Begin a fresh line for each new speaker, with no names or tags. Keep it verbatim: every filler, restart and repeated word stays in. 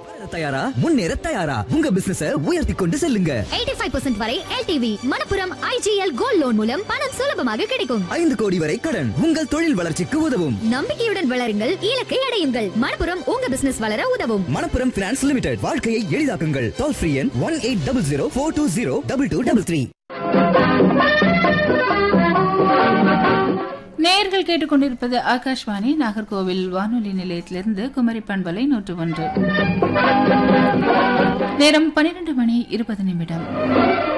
தயாரா முன்னேற தயாரா உங்க பிசினஸ உயர்த்தி கொண்டு செல்லுங்க.
எண்பத்தி ஐந்து சதவீதம் வரை L T V Manappuram I G L gold loan மூலம் பணம் சுலபமாக கிடைக்கும்.
ஐந்து கோடி வரை கடன் உங்கள் தொழில் வளர்ச்சிக்கு உதவும்.
நம்பிக்கையுடன் வளருங்கள், இலக்கை அடையுங்கள். மணப்புரம் உங்க பிசினஸ் வளர உதவும்.
மணப்புரம் பினான்ஸ் லிமிடெட், வாழ்க்கையை எளிதாக்குங்கள். டோல் ஃப்ரீ எண் one eight double zero four two zero double two double three.
நேயர்கள் கேட்டுக்கொண்டிருப்பது ஆகாஷ்வாணி நாகர்கோவில் வானொலி நிலையத்திலிருந்து குமரி பண்பலை நூற்று ஒன்று. நேரம் பனிரெண்டு மணி இருபது நிமிடம்.